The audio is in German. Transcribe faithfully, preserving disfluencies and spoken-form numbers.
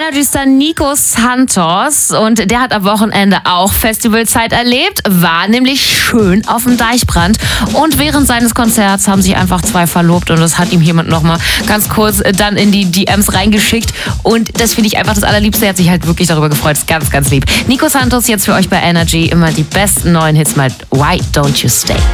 Energy-Star Nico Santos und der hat am Wochenende auch Festivalzeit erlebt, war nämlich schön auf dem Deichbrand und während seines Konzerts haben sich einfach zwei verlobt und das hat ihm jemand nochmal ganz kurz dann in die D Ms reingeschickt und das finde ich einfach das Allerliebste, er hat sich halt wirklich darüber gefreut, ist ganz, ganz lieb. Nico Santos jetzt für euch bei Energy, immer die besten neuen Hits mit Why Don't You Stay.